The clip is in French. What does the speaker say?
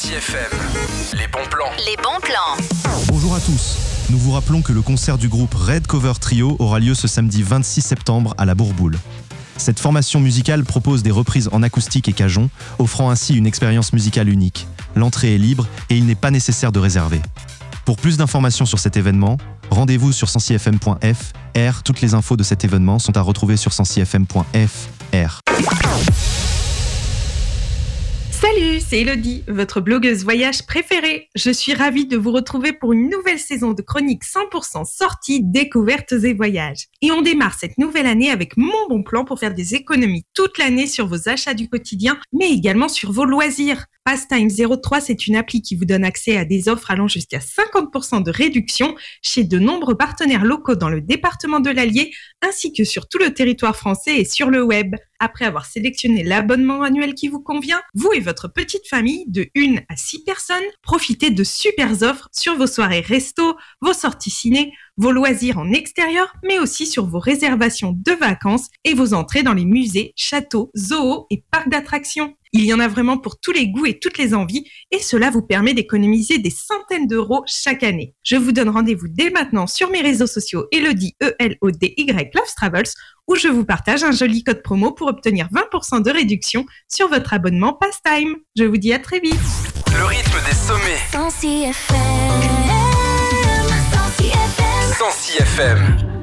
Sensi FM. Les bons plans. Les bons plans. Bonjour à tous. Nous vous rappelons que le concert du groupe Red Cover Trio aura lieu ce samedi 26 septembre à la Bourboule. Cette formation musicale propose des reprises en acoustique et cajon, offrant ainsi une expérience musicale unique. L'entrée est libre et il n'est pas nécessaire de réserver. Pour plus d'informations sur cet événement, rendez-vous sur sensifm.fr. Toutes les infos de cet événement sont à retrouver sur sensifm.fr. Salut, c'est Elodie, votre blogueuse voyage préférée. Je suis ravie de vous retrouver pour une nouvelle saison de chroniques 100% sorties, découvertes et voyages. Et on démarre cette nouvelle année avec mon bon plan pour faire des économies toute l'année sur vos achats du quotidien, mais également sur vos loisirs. Pastime 03, c'est une appli qui vous donne accès à des offres allant jusqu'à 50% de réduction chez de nombreux partenaires locaux dans le département de l'Allier, ainsi que sur tout le territoire français et sur le web. Après avoir sélectionné l'abonnement annuel qui vous convient, vous et votre petite famille de 1 à 6 personnes, profitez de super offres sur vos soirées resto, vos sorties ciné, vos loisirs en extérieur, mais aussi sur vos réservations de vacances et vos entrées dans les musées, châteaux, zoos et parcs d'attractions. Il y en a vraiment pour tous les goûts et toutes les envies et cela vous permet d'économiser des centaines d'euros chaque année. Je vous donne rendez-vous dès maintenant sur mes réseaux sociaux Elodie, ELODY, Loves Travels, où je vous partage un joli code promo pour obtenir 20% de réduction sur votre abonnement Pastime. Je vous dis à très vite. Le rythme des sommets. Sensi FM. Sensi FM. Sensi FM.